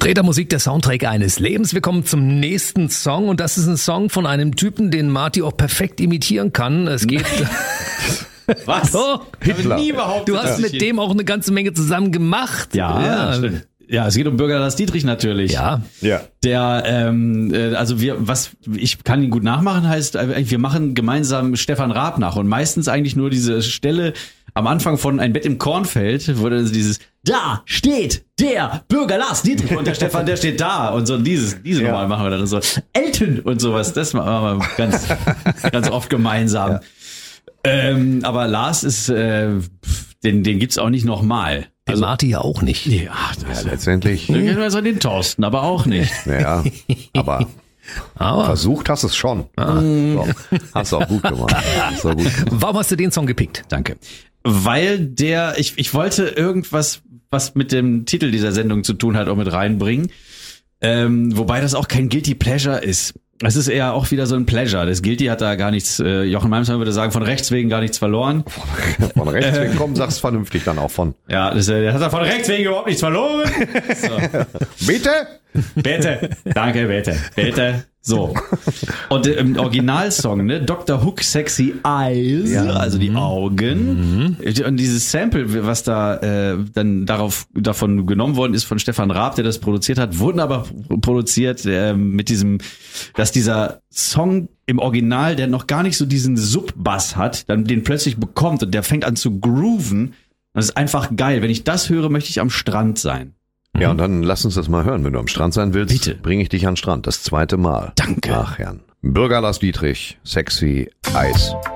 Treter Musik, der Soundtrack eines Lebens. Wir kommen zum nächsten Song und das ist ein Song von einem Typen, den Marty auch perfekt imitieren kann. Es geht... Was? Oh, Hitler. du hast mit dem auch eine ganze Menge zusammen gemacht. Ja, stimmt. Ja, es geht um Bürger Lars Dietrich natürlich. Ja. Der, ich kann ihn gut nachmachen, heißt, wir machen gemeinsam Stefan Raab nach und meistens eigentlich nur diese Stelle am Anfang von Ein Bett im Kornfeld, wo dann dieses, da steht der Bürger Lars Dietrich und der Stefan, der steht da und so diese Nummer machen wir dann so. Elton und sowas, das machen wir ganz oft gemeinsam. Ja. Aber Lars ist, den gibt's auch nicht nochmal. Den Marty ja auch nicht. Ja, letztendlich. Also den Thorsten, aber auch nicht. Ja, aber versucht hast es schon. So, hast du auch gut gemacht. Warum hast du den Song gepickt? Danke. Weil ich wollte irgendwas, was mit dem Titel dieser Sendung zu tun hat, auch mit reinbringen. Wobei das auch kein Guilty Pleasure ist. Es ist eher auch wieder so ein Pleasure. Das Guilty hat da gar nichts, Jochen Malmsheim würde sagen, von Rechts wegen gar nichts verloren. Von Rechts wegen, komm, sag's vernünftig dann auch von. Ja, der hat da von Rechts wegen überhaupt nichts verloren. So. Bitte? Bitte. Danke, bitte. So. Und im Originalsong, ne, Dr. Hook Sexy Eyes, also die Augen. Und dieses Sample, was da dann davon genommen worden ist von Stefan Raab, der das produziert hat, wurden aber produziert mit diesem, dass dieser Song im Original, der noch gar nicht so diesen Sub-Bass hat, dann den plötzlich bekommt und der fängt an zu grooven. Das ist einfach geil. Wenn ich das höre, möchte ich am Strand sein. Ja, und dann lass uns das mal hören. Wenn du am Strand sein willst, bitte, bringe ich dich an den Strand. Das 2. Mal. Danke. Ach, Herrn. Bürger Lars Dietrich, Sexy Eyes.